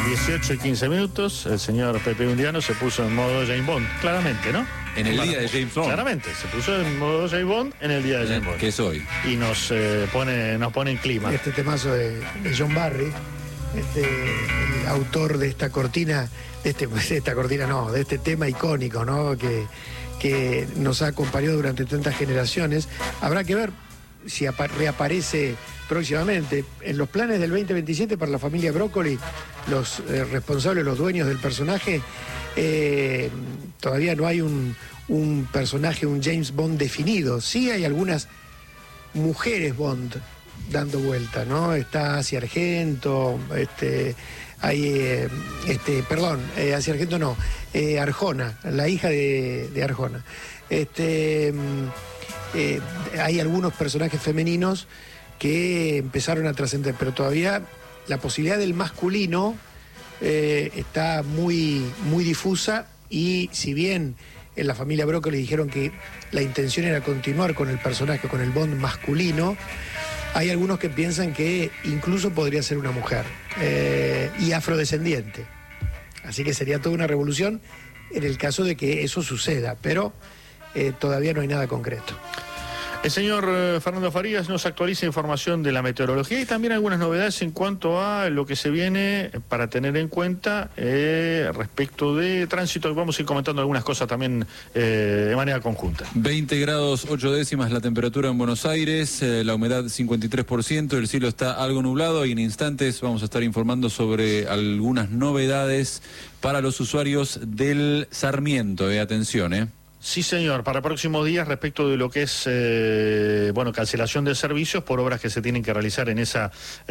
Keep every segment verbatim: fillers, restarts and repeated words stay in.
dieciocho y quince minutos, el señor Pepe Undiano se puso en modo James Bond, claramente, ¿no? En el Para, día de James Bond. Claramente, se puso en modo James Bond en el día de James Bond. Que es hoy. Y nos eh, pone nos pone en clima. Este temazo de, de John Barry, este, el autor de esta cortina, de, este, de esta cortina no, de este tema icónico, ¿no? Que, que nos ha acompañado durante tantas generaciones. Habrá que ver si reaparece próximamente. En los planes del veinte veintisiete para la familia Brócoli, los eh, responsables, los dueños del personaje, eh, todavía no hay un, un personaje, un James Bond definido. Sí hay algunas mujeres Bond dando vuelta, ¿no? Está Asia Argento, este, hay, eh, este, perdón, eh, Asia Argento no, eh, Arjona, la hija de, de Arjona. Este, eh, hay algunos personajes femeninos que empezaron a trascender, pero todavía la posibilidad del masculino eh, está muy, muy difusa, y si bien en la familia Brócoli dijeron que la intención era continuar con el personaje, con el Bond masculino, hay algunos que piensan que incluso podría ser una mujer eh, y afrodescendiente. Así que sería toda una revolución en el caso de que eso suceda, pero eh, todavía no hay nada concreto. El señor eh, Fernando Farías nos actualiza información de la meteorología y también algunas novedades en cuanto a lo que se viene para tener en cuenta eh, respecto de tránsito. Vamos a ir comentando algunas cosas también eh, de manera conjunta. veinte grados ocho décimas la temperatura en Buenos Aires, eh, la humedad cincuenta y tres por ciento, el cielo está algo nublado y en instantes vamos a estar informando sobre algunas novedades para los usuarios del Sarmiento. Eh, atención, eh. Sí, señor, para próximos días respecto de lo que es, eh, bueno, cancelación de servicios por obras que se tienen que realizar en esa,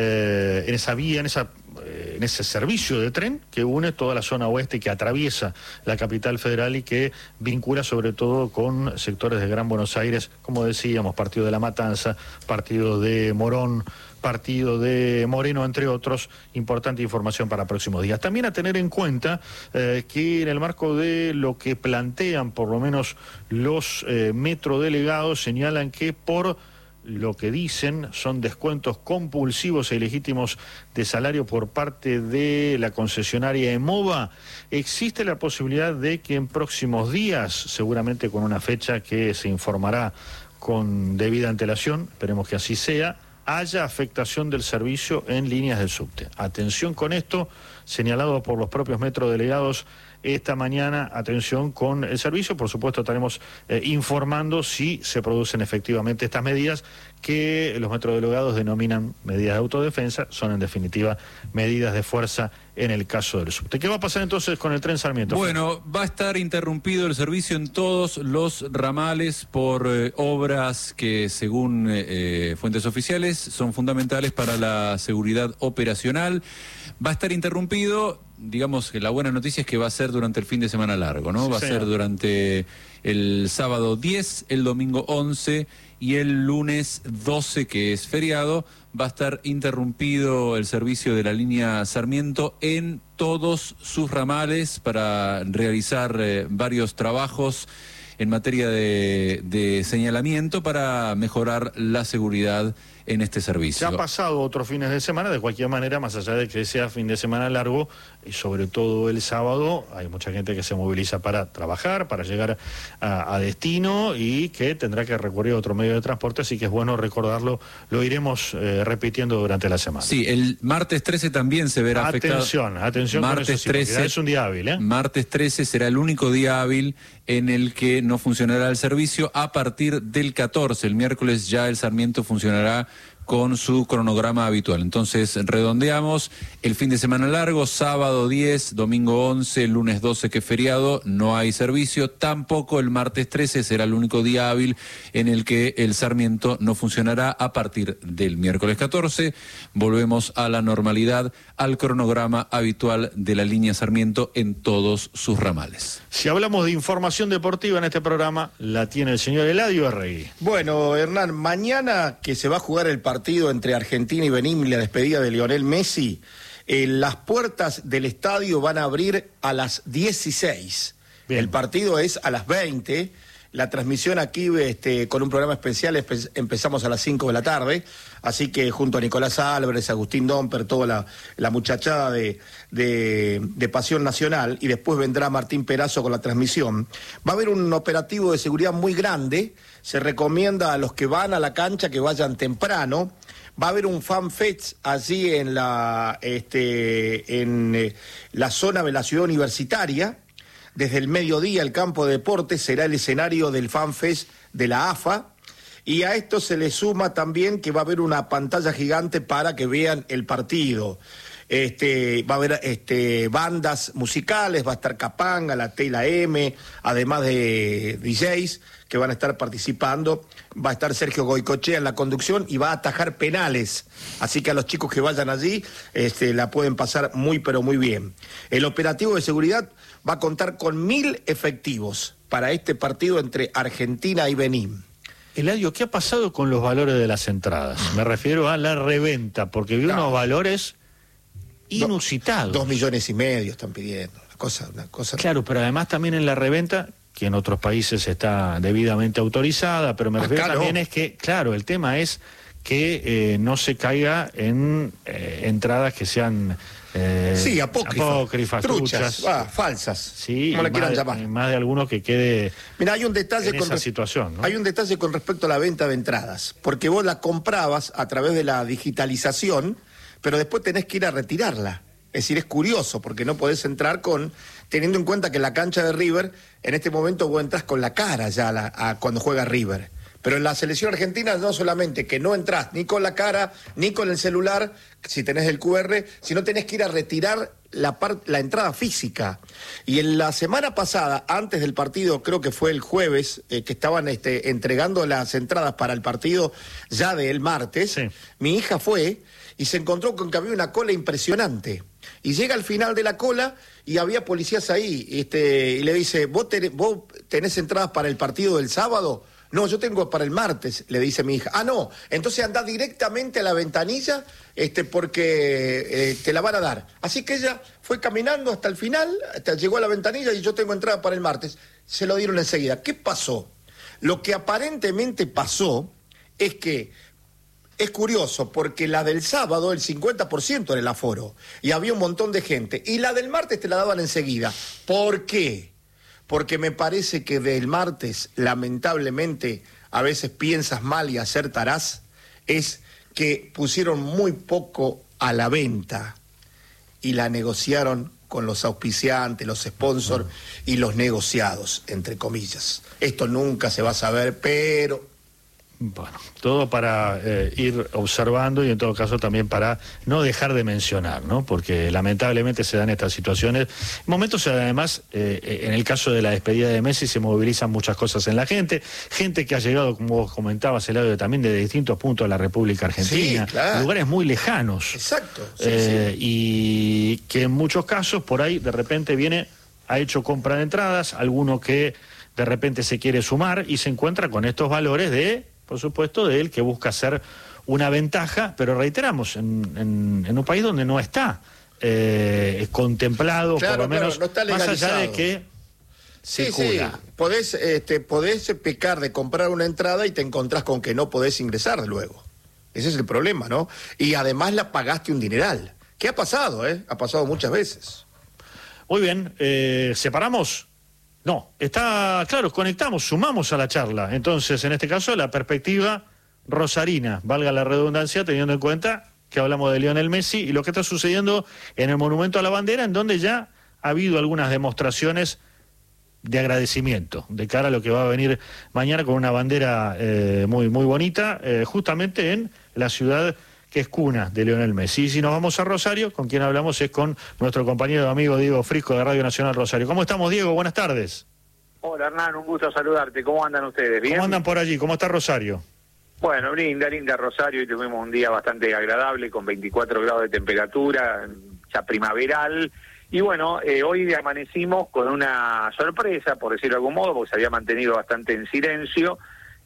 eh, en esa vía, en esa, eh, en ese servicio de tren que une toda la zona oeste, que atraviesa la capital federal y que vincula sobre todo con sectores de Gran Buenos Aires, como decíamos, partido de La Matanza, partido de Morón, partido de Moreno, entre otros. Importante información para próximos días. También a tener en cuenta eh, que en el marco de lo que plantean por lo menos los eh, metrodelegados, señalan que por lo que dicen son descuentos compulsivos e ilegítimos de salario por parte de la concesionaria EMOVA, existe la posibilidad de que en próximos días, seguramente con una fecha que se informará con debida antelación, esperemos que así sea, haya afectación del servicio en líneas del subte. Atención con esto, señalado por los propios metrodelegados esta mañana, atención con el servicio. Por supuesto estaremos eh, informando si se producen efectivamente estas medidas que los metrodelegados denominan medidas de autodefensa, son en definitiva medidas de fuerza en el caso del subte. ¿Qué va a pasar entonces con el tren Sarmiento? Bueno, va a estar interrumpido el servicio en todos los ramales por eh, obras que, según eh, fuentes oficiales, son fundamentales para la seguridad operacional. Va a estar interrumpido, digamos que la buena noticia es que va a ser durante el fin de semana largo, ¿no? Sí, va a señor. ser durante el sábado diez, el domingo once y el lunes doce, que es feriado. Va a estar interrumpido el servicio de la línea Sarmiento en todos sus ramales para realizar eh, varios trabajos en materia de, de señalamiento para mejorar la seguridad en este servicio. Se ha pasado otros fines de semana, de cualquier manera, más allá de que sea fin de semana largo, y sobre todo el sábado, hay mucha gente que se moviliza para trabajar, para llegar a, a destino, y que tendrá que recurrir a otro medio de transporte, así que es bueno recordarlo, lo iremos eh, repitiendo durante la semana. Sí, el martes trece también se verá afectado. Atención, atención con eso, sí, trece, es un día hábil, ¿eh? Martes trece será el único día hábil en el que no funcionará el servicio. A partir del catorce, el miércoles, ya el Sarmiento funcionará con su cronograma habitual. Entonces redondeamos el fin de semana largo, sábado diez, domingo once, lunes doce, que es feriado, no hay servicio. Tampoco el martes trece será el único día hábil en el que el Sarmiento no funcionará. A partir del miércoles catorce volvemos a la normalidad, al cronograma habitual de la línea Sarmiento en todos sus ramales. Si hablamos de información deportiva en este programa, la tiene el señor Eladio Arregui. Bueno, Hernán, mañana que se va a jugar el partido entre Argentina y Benín, la despedida de Lionel Messi, eh, las puertas del estadio van a abrir a las dieciséis. Bien. El partido es a las veinte. La transmisión aquí este, con un programa especial espe- empezamos a las cinco de la tarde, así que junto a Nicolás Álvarez, Agustín Domper, toda la, la muchachada de, de, de Pasión Nacional, y después vendrá Martín Perazo con la transmisión. Va a haber un operativo de seguridad muy grande, se recomienda a los que van a la cancha que vayan temprano. Va a haber un fanfest allí en la, este, en eh, la zona de la ciudad universitaria. Desde el mediodía el campo de deportes será el escenario del fanfest de la A F A. Y a esto se le suma también que va a haber una pantalla gigante para que vean el partido. Este, va a haber este, bandas musicales, va a estar Capanga, la T y la M, además de D Js que van a estar participando. Va a estar Sergio Goicochea en la conducción y va a atajar penales. Así que a los chicos que vayan allí este, la pueden pasar muy pero muy bien. El operativo de seguridad va a contar con mil efectivos para este partido entre Argentina y Benín. Eladio, ¿qué ha pasado con los valores de las entradas? Me refiero a la reventa, porque vi no. unos valores inusitados. Dos millones y medio están pidiendo. Una cosa, una cosa. Claro, pero además también en la reventa, que en otros países está debidamente autorizada, pero me refiero Acá también no. es que, claro, el tema es que eh, no se caiga en eh, entradas que sean eh, sí, apócrifas, apócrifas truchas, truchas, ah, falsas, sí, como le quieran llamar. Más de alguno que quede. Mira, hay un detalle en con esa situación, ¿no? Hay un detalle con respecto a la venta de entradas, porque vos la comprabas a través de la digitalización, pero después tenés que ir a retirarla. Es decir, es curioso, porque no podés entrar con, teniendo en cuenta que en la cancha de River, en este momento vos entras con la cara ya a la, a cuando juega River. Pero en la selección argentina no solamente que no entras ni con la cara, ni con el celular, si tenés el Q R, sino tenés que ir a retirar la, par, la entrada física. Y en la semana pasada, antes del partido, creo que fue el jueves, eh, que estaban este, entregando las entradas para el partido ya del martes, sí. Mi hija fue y se encontró con que había una cola impresionante. Y llega al final de la cola y había policías ahí, este, y le dice, ¿Vos tenés, ¿vos tenés entradas para el partido del sábado? No, yo tengo para el martes, le dice mi hija. Ah, no, entonces andá directamente a la ventanilla este, porque eh, te la van a dar. Así que ella fue caminando hasta el final, hasta llegó a la ventanilla y yo tengo entrada para el martes. Se lo dieron enseguida. ¿Qué pasó? Lo que aparentemente pasó es que es curioso, porque la del sábado, el cincuenta por ciento era el aforo, y había un montón de gente, y la del martes te la daban enseguida. ¿Por qué? Porque me parece que del martes, lamentablemente, a veces piensas mal y acertarás, es que pusieron muy poco a la venta, y la negociaron con los auspiciantes, los sponsors y los negociados, entre comillas. Esto nunca se va a saber, pero... Bueno, todo para eh, ir observando y en todo caso también para no dejar de mencionar, ¿no? Porque lamentablemente se dan estas situaciones. En momentos además, eh, en el caso de la despedida de Messi se movilizan muchas cosas en la gente, gente que ha llegado, como vos comentabas, Eladio, también de distintos puntos de la República Argentina, sí, claro. Lugares muy lejanos. Exacto. Sí, eh, sí. Y que en muchos casos por ahí de repente viene, ha hecho compra de entradas, alguno que de repente se quiere sumar y se encuentra con estos valores de... por supuesto, de él que busca hacer una ventaja, pero reiteramos, en, en, en un país donde no está eh, contemplado, claro, por lo menos, claro, no está más allá de que sí, circula. Sí, podés, este, podés pecar de comprar una entrada y te encontrás con que no podés ingresar luego. Ese es el problema, ¿no? Y además la pagaste un dineral. ¿Qué ha pasado, eh? Ha pasado muchas veces. Muy bien, eh, ¿separamos? No, está claro, conectamos, sumamos a la charla. Entonces, en este caso, la perspectiva rosarina, valga la redundancia, teniendo en cuenta que hablamos de Lionel Messi y lo que está sucediendo en el Monumento a la Bandera, en donde ya ha habido algunas demostraciones de agradecimiento de cara a lo que va a venir mañana con una bandera eh, muy, muy bonita, eh, justamente en la ciudad que es cuna de Lionel Messi. Y si nos vamos a Rosario, con quien hablamos es con nuestro compañero y amigo Diego Frisco de Radio Nacional Rosario. ¿Cómo estamos, Diego? Buenas tardes. Hola, Hernán, un gusto saludarte. ¿Cómo andan ustedes? ¿Bien? ¿Cómo andan por allí? ¿Cómo está Rosario? Bueno, linda, linda Rosario, y tuvimos un día bastante agradable, con veinticuatro grados de temperatura, ya primaveral. Y bueno, eh, hoy amanecimos con una sorpresa, por decirlo de algún modo, porque se había mantenido bastante en silencio,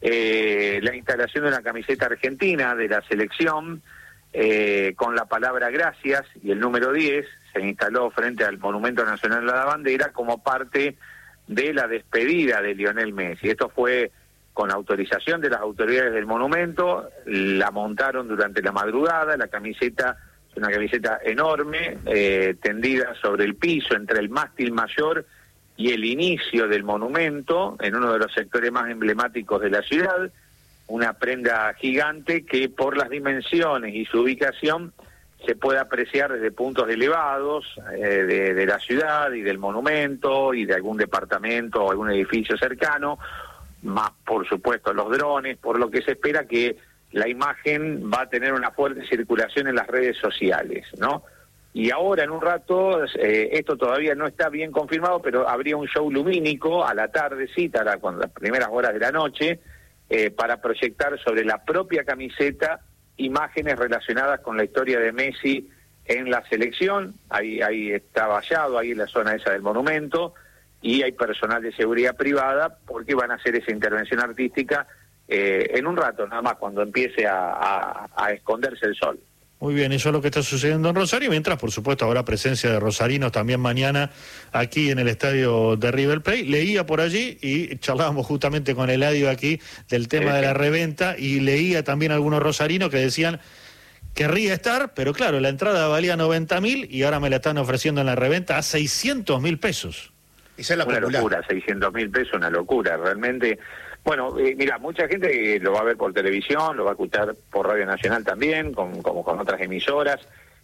eh, la instalación de una camiseta argentina de la selección, Eh, con la palabra gracias y el número diez se instaló frente al Monumento Nacional de la Bandera como parte de la despedida de Lionel Messi. Esto fue con autorización de las autoridades del monumento, la montaron durante la madrugada, la camiseta es una camiseta enorme, eh, tendida sobre el piso entre el mástil mayor y el inicio del monumento, en uno de los sectores más emblemáticos de la ciudad, una prenda gigante que por las dimensiones y su ubicación se puede apreciar desde puntos elevados eh, de, de la ciudad y del monumento y de algún departamento o algún edificio cercano, más por supuesto los drones, por lo que se espera que la imagen va a tener una fuerte circulación en las redes sociales, ¿no? Y ahora en un rato, eh, esto todavía no está bien confirmado, pero habría un show lumínico a la tardecita, a la, con las primeras horas de la noche, eh, para proyectar sobre la propia camiseta imágenes relacionadas con la historia de Messi en la selección. Ahí, ahí está vallado, ahí en la zona esa del monumento, y hay personal de seguridad privada porque van a hacer esa intervención artística eh, en un rato, nada más cuando empiece a, a, a esconderse el sol. Muy bien, eso es lo que está sucediendo en Rosario, mientras por supuesto habrá presencia de rosarinos también mañana aquí en el estadio de River Plate. Leía por allí y charlábamos justamente con Eladio aquí del tema de la reventa, y leía también algunos rosarinos que decían querría estar, pero claro, la entrada valía noventa mil y ahora me la están ofreciendo en la reventa a seiscientos mil pesos. Esa es la una popular. locura, seiscientos mil pesos, una locura, realmente. Bueno, eh, mira, mucha gente lo va a ver por televisión, lo va a escuchar por Radio Nacional también, con, como con otras emisoras,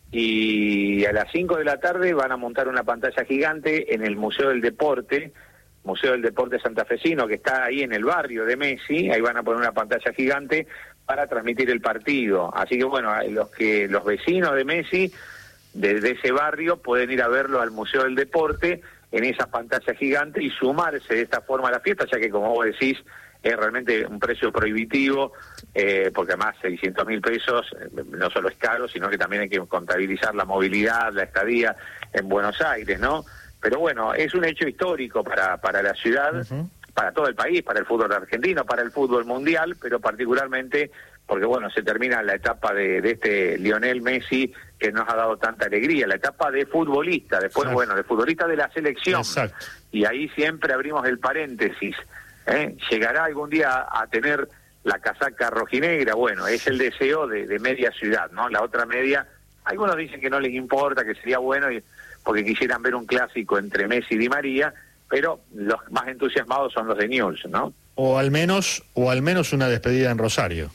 y a las cinco de la tarde van a montar una pantalla gigante en el Museo del Deporte, Museo del Deporte Santafesino, que está ahí en el barrio de Messi. Ahí van a poner una pantalla gigante para transmitir el partido. Así que bueno, los que los vecinos de Messi, desde ese barrio, pueden ir a verlo al Museo del Deporte en esa pantalla gigante y sumarse de esta forma a la fiesta, ya que como vos decís, es realmente un precio prohibitivo, eh, porque además seiscientos mil pesos eh, no solo es caro, sino que también hay que contabilizar la movilidad, la estadía en Buenos Aires, ¿no? Pero bueno, es un hecho histórico para, para la ciudad, uh-huh. para todo el país, para el fútbol argentino, para el fútbol mundial, pero particularmente porque bueno, se termina la etapa de, de este Lionel Messi que nos ha dado tanta alegría, la etapa de futbolista, después Exacto. bueno, de futbolista de la selección. Exacto. Y ahí siempre abrimos el paréntesis. ¿Eh? ¿Llegará algún día a tener la casaca rojinegra? Bueno, es el deseo de, de media ciudad, ¿no? La otra media, algunos dicen que no les importa, que sería bueno y, porque quisieran ver un clásico entre Messi y Di María, pero los más entusiasmados son los de Newell's, ¿no? O al menos, o al menos una despedida en Rosario.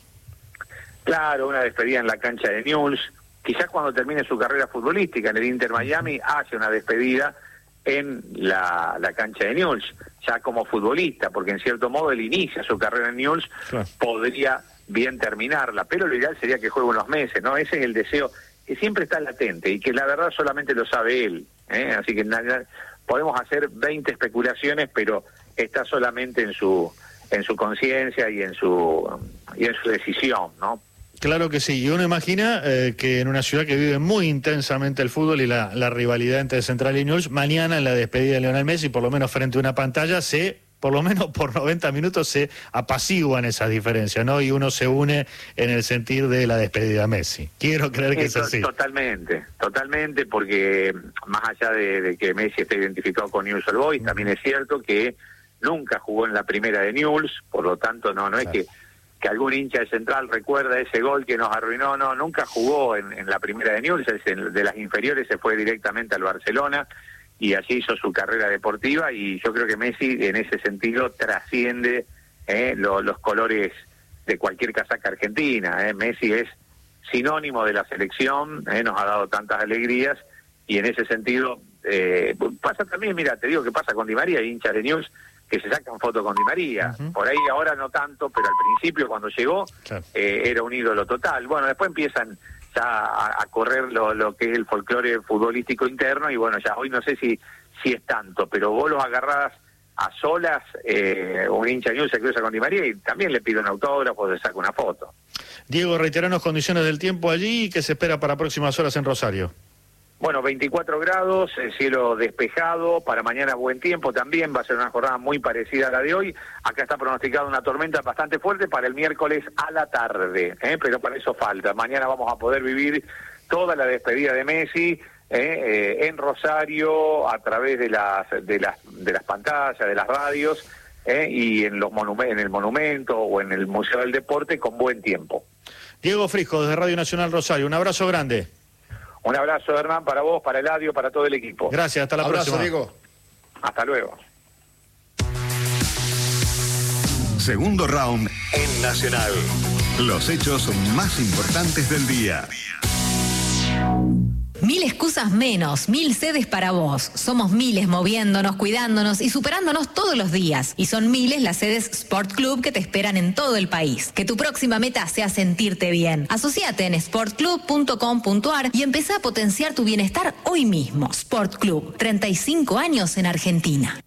Claro, una despedida en la cancha de Newell's. Quizás cuando termine su carrera futbolística en el Inter Miami haya una despedida en la, la cancha de Newell's, ya como futbolista, porque en cierto modo él inicia su carrera en Newell's, claro. podría bien terminarla, pero lo ideal sería que juegue unos meses, ¿no? Ese es el deseo que siempre está latente y que la verdad solamente lo sabe él, ¿eh? Así que nada, podemos hacer veinte especulaciones, pero está solamente en su en su conciencia y en su y en su decisión, ¿no? Claro que sí, y uno imagina eh, que en una ciudad que vive muy intensamente el fútbol y la, la rivalidad entre Central y Newell's, mañana en la despedida de Lionel Messi, por lo menos frente a una pantalla, se, por lo menos por noventa minutos se apaciguan esas diferencias, ¿no? Y uno se une en el sentir de la despedida de Messi. Quiero creer que sí, es así. Totalmente, totalmente, porque más allá de, de que Messi esté identificado con Newell's Old Boys, también es cierto que nunca jugó en la primera de Newell's, por lo tanto no, no es que que algún hincha de Central recuerda ese gol que nos arruinó, no, nunca jugó en, en la primera de Newell's, de las inferiores se fue directamente al Barcelona y allí hizo su carrera deportiva, y yo creo que Messi en ese sentido trasciende eh, lo, los colores de cualquier casaca argentina. Eh. Messi es sinónimo de la selección, eh, nos ha dado tantas alegrías, y en ese sentido eh, pasa también, mira, te digo que pasa con Di María, hinchas de Newell's que se sacan fotos con Di María. Uh-huh. Por ahí ahora no tanto, pero al principio cuando llegó claro. eh, era un ídolo total. Bueno, después empiezan ya a, a correr lo, lo que es el folclore futbolístico interno, y bueno, ya hoy no sé si si es tanto, pero vos los agarrás a solas, eh, un hincha Newell's se cruza con Di María y también le pide un autógrafo, le saca una foto. Diego, reiteranos condiciones del tiempo allí y qué se espera para próximas horas en Rosario. Bueno, veinticuatro grados, el cielo despejado, para mañana buen tiempo también, va a ser una jornada muy parecida a la de hoy. Acá está pronosticada una tormenta bastante fuerte para el miércoles a la tarde, ¿eh? Pero para eso falta. Mañana vamos a poder vivir toda la despedida de Messi, eh, eh, en Rosario, a través de las, de las, de las pantallas, de las radios, eh, y en, los monumentos, en el monumento o en el Museo del Deporte con buen tiempo. Diego Frisco, desde Radio Nacional Rosario, un abrazo grande. Un abrazo, Hernán, para vos, para Eladio, para todo el equipo. Gracias, hasta la Abrazo, próxima. Diego. Hasta luego. Segundo round en Nacional. Los hechos más importantes del día. Mil excusas menos, mil sedes para vos. Somos miles moviéndonos, cuidándonos y superándonos todos los días. Y son miles las sedes Sport Club que te esperan en todo el país. Que tu próxima meta sea sentirte bien. Asociate en sport club punto com punto a r y empezá a potenciar tu bienestar hoy mismo. Sport Club, treinta y cinco años en Argentina.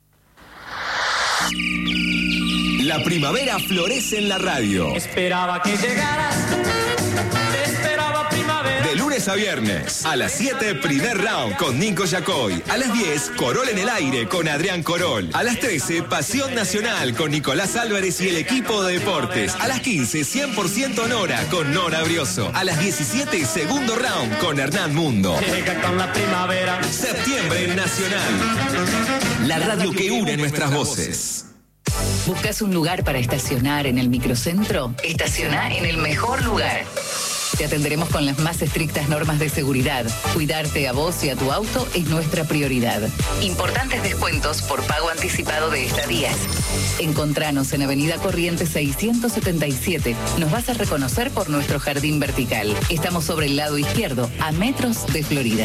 La primavera florece en la radio. Esperaba que llegaras. Te esperaba primavera. De lunes a viernes, a las siete, primer round con Nico Yacoy. A las diez, Corol en el aire con Adrián Corol. A las trece, Pasión Nacional con Nicolás Álvarez y el equipo de deportes. A las quince, cien por ciento Nora con Nora Brioso. A las diecisiete, segundo round con Hernán Mundo. Llega con la primavera. Septiembre en Nacional. La radio que une nuestras voces. ¿Buscas un lugar para estacionar en el microcentro? Estaciona en el mejor lugar. Te atenderemos con las más estrictas normas de seguridad. Cuidarte a vos y a tu auto es nuestra prioridad. Importantes descuentos por pago anticipado de estadías. Encontranos en Avenida Corrientes seiscientos setenta y siete. Nos vas a reconocer por nuestro jardín vertical. Estamos sobre el lado izquierdo, a metros de Florida.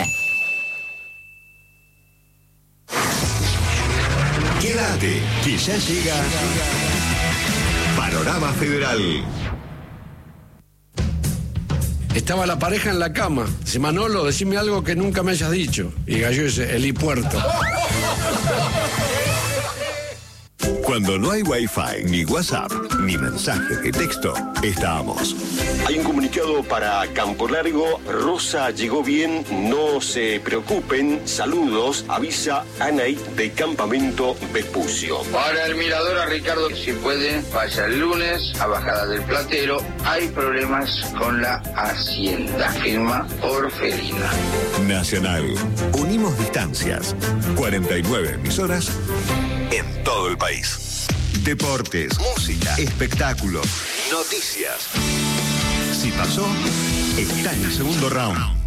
Quédate, que ya llega Panorama Federal. Estaba la pareja en la cama. Dice, Manolo, decime algo que nunca me hayas dicho. Y Gallo dice, helipuerto. Cuando no hay Wi-Fi, ni WhatsApp, ni mensaje de texto, estamos. Hay un comunicado para Campo Largo. Rosa llegó bien, no se preocupen. Saludos, avisa Anaí de Campamento Vespucio. Para el mirador a Ricardo, si puede, vaya el lunes a Bajada del Platero. Hay problemas con la Hacienda. Firma Orfelina. Nacional. Unimos distancias. cuarenta y nueve emisoras en todo el país. Deportes, música, espectáculos, noticias. Si pasó, está en el segundo round.